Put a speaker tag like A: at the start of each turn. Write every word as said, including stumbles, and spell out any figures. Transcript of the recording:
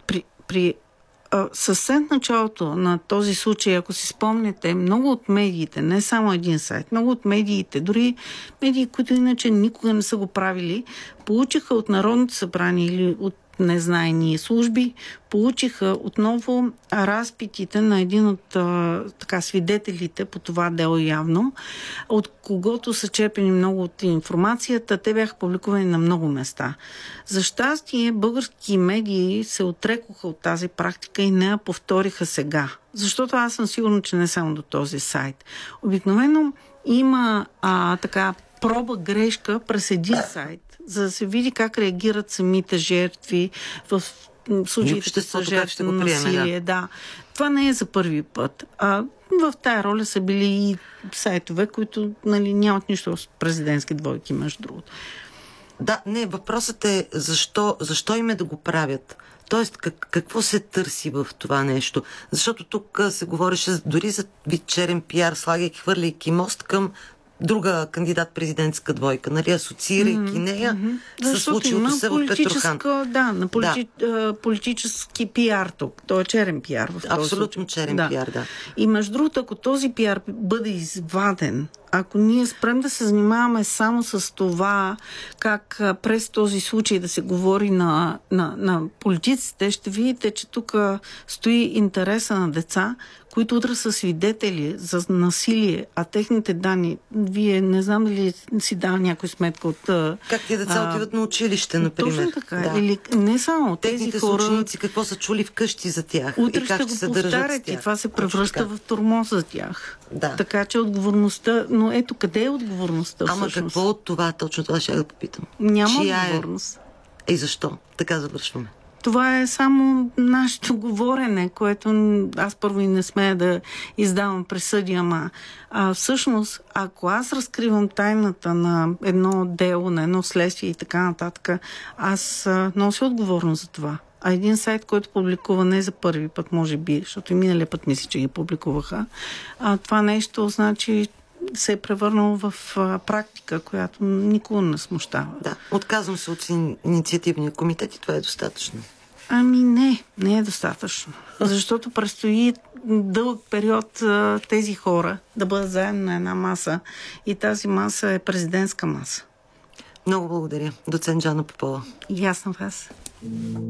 A: при, при съвсем началото на този случай, ако си спомняте, много от медиите, не само един сайт, много от медиите, дори медии, които иначе никога не са го правили, получиха от Народното събрание или от незнайни служби, получиха отново разпитите на един от а, така, свидетелите по това дело явно, от когото са черпени много от информацията. Те бяха публикувани на много места. За щастие, български медии се отрекоха от тази практика и не я повториха сега. Защото аз съм сигурна, че не само до този сайт. Обикновено има а, така проба грешка през един сайт, за да се види как реагират самите жертви в случаите с жертви на насилие. Да. да. Това не е за първи път. А, в тая роля са били и сайтове, които нали, нямат нищо с президентски двойки, между другото.
B: Да, не, въпросът е защо, защо им е да го правят? Тоест, как, какво се търси в това нещо? Защото тук се говореше дори за вид черен пиар, слагайки, хвърляйки мост към друга кандидат-президентска двойка, нали, асоциирайки mm-hmm. нея mm-hmm. с случилото се в Петрохан.
A: Да, на полити... да. политически пиар тук. Той е черен пиар. В
B: Абсолютно черен
A: да.
B: пиар, да.
A: И между другото, ако този пиар бъде изваден, ако ние спрем да се занимаваме само с това, как през този случай да се говори на, на, на политиците, ще видите, че тук стои интереса на деца, които утре са свидетели за насилие, а техните данни, вие не знам дали си дава някой сметка от...
B: Как тези деца а, отиват на училище, например.
A: Точно така. Да. Или не само
B: техните
A: тези хора...
B: ученици, какво са чули вкъщи за тях.
A: Утре
B: и как
A: ще
B: се
A: го повтарят и това се превръща в тормоз за тях.
B: Да.
A: Така че отговорността... Но ето, къде е отговорността
B: Ама
A: всъщност?
B: какво от това? Точно това ще я да попитам.
A: Няма
B: Чия
A: отговорност.
B: Е? И защо? Така завършваме.
A: Това е само нашето говорене, което аз първо и не смея да издавам присъди, ама а, всъщност, ако аз разкривам тайната на едно дело, на едно следствие и така нататък, аз а, нося отговорност за това. А един сайт, който публикува не за първи път, може би, защото и миналия път мисля, че ги публикуваха, а, това нещо значи се е превърнало в а, практика, която никога не смущава.
B: Да, отказвам се от инициативния комитет и това е достатъчно.
A: Ами не, не е достатъчно. Защото предстои дълъг период а, тези хора да бъдат заедно на една маса и тази маса е президентска маса.
B: Много благодаря. Доцент Жана Попова.
A: И аз на вас.